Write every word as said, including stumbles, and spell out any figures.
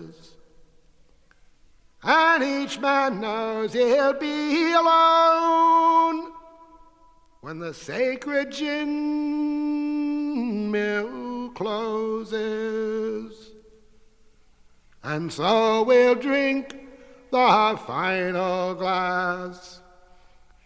And each man knows he'll be alone when the sacred gin mill closes. And so we'll drink the final glass